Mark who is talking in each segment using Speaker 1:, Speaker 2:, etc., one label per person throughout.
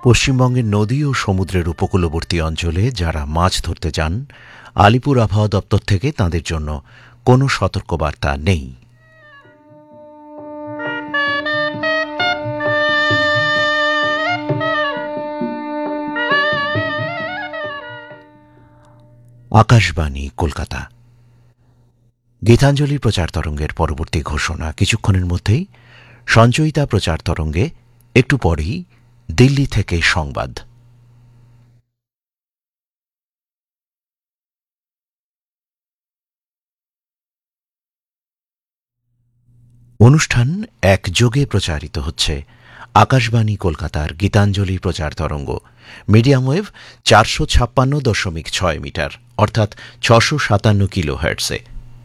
Speaker 1: পশ্চিমবঙ্গের নদী ও সমুদ্রের উপকূলবর্তী অঞ্চলে যারা মাছ ধরতে যান, আলিপুর আবহাওয়া দপ্তর থেকে তাঁদের জন্য কোনো সতর্কবার্তা নেই। আকাশবাণী কলকাতা। গীতাঞ্জলি প্রচার তরঙ্গের পরবর্তী ঘোষণা কিছুক্ষণের মধ্যেই। সঞ্চয়িতা প্রচার তরঙ্গে একটু পরেই দিল্লি থেকে সংবাদ। অনুষ্ঠান একযোগে প্রচারিত হচ্ছে আকাশবাণী কলকাতার গীতাঞ্জলি প্রচার তরঙ্গ, মিডিয়াম ওয়েভ 456.6 মিটার অর্থাৎ 657 কিলোহার্টজে।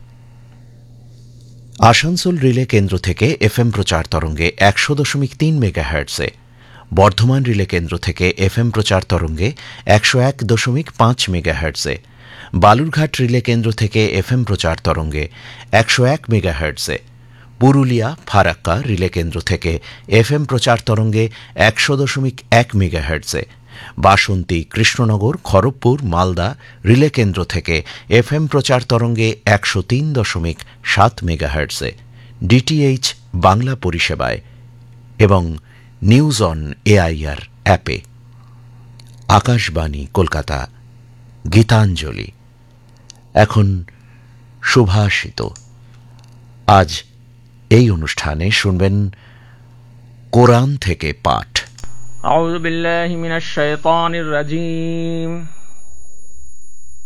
Speaker 1: আসানসোল রিলে কেন্দ্র থেকে এফএম প্রচার তরঙ্গে 100.3 মেগাহার্টজে, বর্ধমান রিলে কেন্দ্র থেকে এফএম প্রচার তরঙ্গে 101.5 মেগাহার্টজে, বালুরঘাট রিলে কেন্দ্র থেকে এফএম প্রচার তরঙ্গে 101 মেগাহার্টজে, পুরুলিয়া ফারাক্কা রিলে কেন্দ্র থেকে এফএম প্রচার তরঙ্গে 100.1 মেগাহার্টজে, বাসন্তী কৃষ্ণনগর খড়গপুর মালদা রিলে কেন্দ্র থেকে এফএম প্রচার তরঙ্গে 103.7 মেগাহার্টজে, ডিটিএইচ বাংলা পরিষেবায় এবং নিউজ অন এআইআর অ্যাপে। আকাশবাণী কলকাতা, গীতাঞ্জলি। এখন সুভাষিত। আজ এই অনুষ্ঠানে শুনবেন কোরআন থেকে পাঠ।
Speaker 2: আউযু বিল্লাহি মিনাশ শাইতানির রাজীম।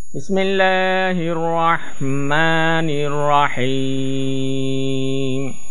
Speaker 2: বিসমিল্লাহির রহমানির রহিম।